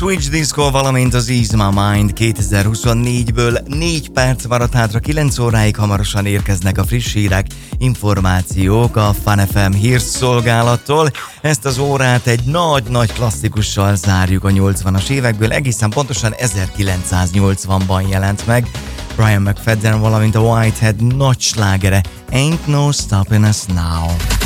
Switch Disco, valamint az Ease My Mind 2024-ből 4 perc maradt hátra 9 óráig, hamarosan érkeznek a friss hírek, információk a Fun FM hírszolgálattól. Ezt az órát egy nagy-nagy klasszikussal zárjuk a 80-as évekből, egészen pontosan 1980-ban jelent meg Brian McFadden, valamint a Whitehead nagy slágere Ain't No Stopping Us Now.